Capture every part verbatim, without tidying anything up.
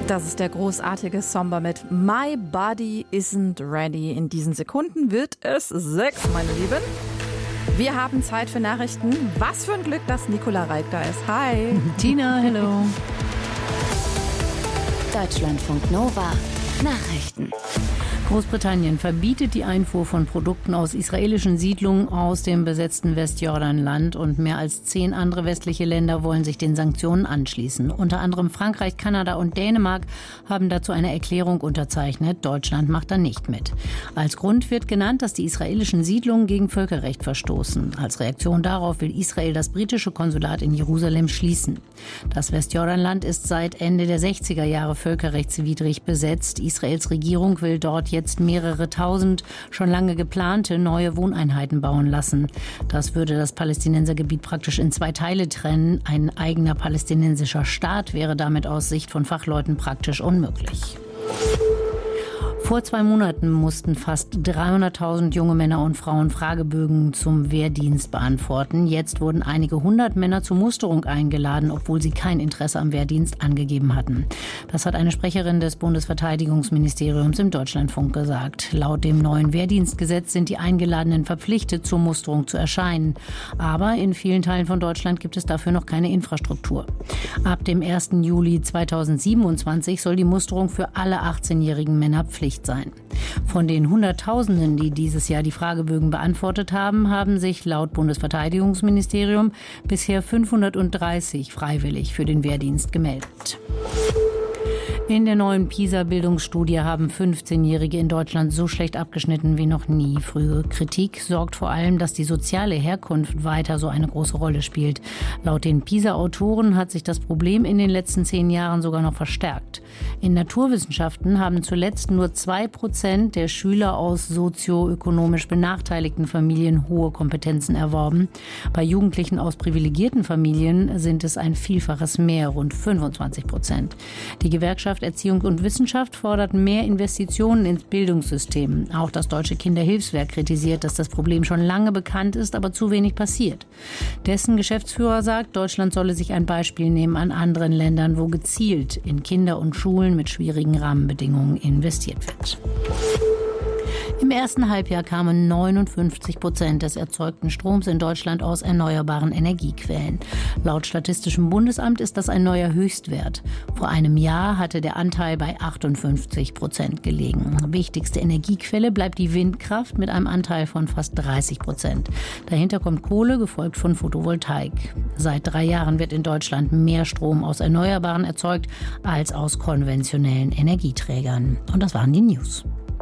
Das ist der großartige Somber mit My Body Isn't Ready. In diesen Sekunden wird es sechs, meine Lieben. Wir haben Zeit für Nachrichten. Was für ein Glück, dass Nicola Reik da ist. Hi. Tina, hello. Deutschlandfunk Nova. Nachrichten. Großbritannien verbietet die Einfuhr von Produkten aus israelischen Siedlungen aus dem besetzten Westjordanland und mehr als zehn andere westliche Länder wollen sich den Sanktionen anschließen. Unter anderem Frankreich, Kanada und Dänemark haben dazu eine Erklärung unterzeichnet. Deutschland macht da nicht mit. Als Grund wird genannt, dass die israelischen Siedlungen gegen Völkerrecht verstoßen. Als Reaktion darauf will Israel das britische Konsulat in Jerusalem schließen. Das Westjordanland ist seit Ende der sechziger Jahre völkerrechtswidrig besetzt. Israels Regierung will dort jetzt jetzt mehrere tausend schon lange geplante neue Wohneinheiten bauen lassen. Das würde das Palästinensergebiet praktisch in zwei Teile trennen. Ein eigener palästinensischer Staat wäre damit aus Sicht von Fachleuten praktisch unmöglich. Vor zwei Monaten mussten fast dreihunderttausend junge Männer und Frauen Fragebögen zum Wehrdienst beantworten. Jetzt wurden einige hundert Männer zur Musterung eingeladen, obwohl sie kein Interesse am Wehrdienst angegeben hatten. Das hat eine Sprecherin des Bundesverteidigungsministeriums im Deutschlandfunk gesagt. Laut dem neuen Wehrdienstgesetz sind die Eingeladenen verpflichtet, zur Musterung zu erscheinen. Aber in vielen Teilen von Deutschland gibt es dafür noch keine Infrastruktur. Ab dem ersten Juli zweitausendsiebenundzwanzig soll die Musterung für alle achtzehnjährigen Männer Pflicht sein. Von den Hunderttausenden, die dieses Jahr die Fragebögen beantwortet haben, haben sich laut Bundesverteidigungsministerium bisher fünfhundertdreißig freiwillig für den Wehrdienst gemeldet. In der neuen PISA-Bildungsstudie haben fünfzehnjährige in Deutschland so schlecht abgeschnitten wie noch nie. Frühe Kritik sorgt vor allem, dass die soziale Herkunft weiter so eine große Rolle spielt. Laut den PISA-Autoren hat sich das Problem in den letzten zehn Jahren sogar noch verstärkt. In Naturwissenschaften haben zuletzt nur zwei Prozent der Schüler aus sozioökonomisch benachteiligten Familien hohe Kompetenzen erworben. Bei Jugendlichen aus privilegierten Familien sind es ein Vielfaches mehr, rund fünfundzwanzig Prozent. Die Gewerkschaft Erziehung und Wissenschaft fordert mehr Investitionen ins Bildungssystem. Auch das Deutsche Kinderhilfswerk kritisiert, dass das Problem schon lange bekannt ist, aber zu wenig passiert. Dessen Geschäftsführer sagt, Deutschland solle sich ein Beispiel nehmen an anderen Ländern, wo gezielt in Kinder und Schulen mit schwierigen Rahmenbedingungen investiert wird. Im ersten Halbjahr kamen neunundfünfzig Prozent des erzeugten Stroms in Deutschland aus erneuerbaren Energiequellen. Laut Statistischem Bundesamt ist das ein neuer Höchstwert. Vor einem Jahr hatte der Anteil bei achtundfünfzig Prozent gelegen. Wichtigste Energiequelle bleibt die Windkraft mit einem Anteil von fast dreißig Prozent. Dahinter kommt Kohle, gefolgt von Photovoltaik. Seit drei Jahren wird in Deutschland mehr Strom aus Erneuerbaren erzeugt als aus konventionellen Energieträgern. Und das waren die News.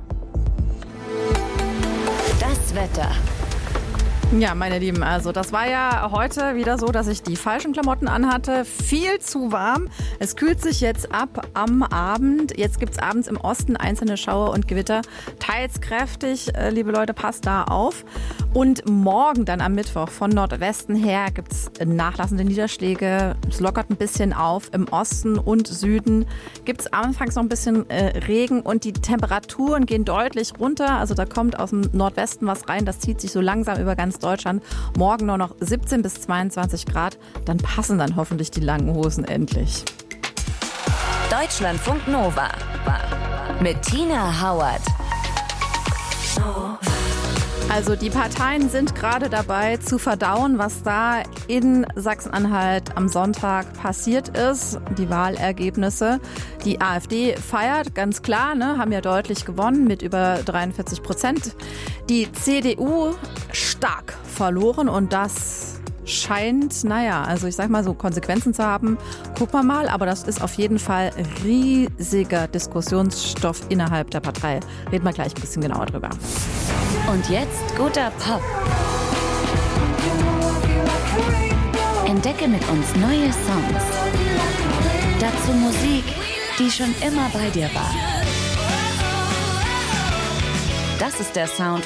Das Wetter. Ja, meine Lieben, also das war ja heute wieder so, dass ich die falschen Klamotten anhatte. Viel zu warm. Es kühlt sich jetzt ab am Abend. Jetzt gibt es abends im Osten einzelne Schauer und Gewitter. Teils kräftig, liebe Leute, passt da auf. Und morgen dann am Mittwoch von Nordwesten her gibt es nachlassende Niederschläge. Es lockert ein bisschen auf. Im Osten und Süden gibt es anfangs noch ein bisschen äh, Regen und die Temperaturen gehen deutlich runter. Also da kommt aus dem Nordwesten was rein. Das zieht sich so langsam über ganz Deutschland. Morgen nur noch siebzehn bis zweiundzwanzig Grad. Dann passen dann hoffentlich die langen Hosen endlich. Deutschlandfunk Nova mit Tina Hauert. Also die Parteien sind gerade dabei zu verdauen, was da in Sachsen-Anhalt am Sonntag passiert ist. Die Wahlergebnisse. Die AfD feiert, ganz klar, ne, haben ja deutlich gewonnen mit über dreiundvierzig Prozent. Die C D U stark verloren und das scheint, naja, also ich sag mal so, Konsequenzen zu haben. Gucken wir mal, aber das ist auf jeden Fall riesiger Diskussionsstoff innerhalb der Partei. Reden wir gleich ein bisschen genauer drüber. Und jetzt guter Pop. Entdecke mit uns neue Songs. Dazu Musik, die schon immer bei dir war. Das ist der Sound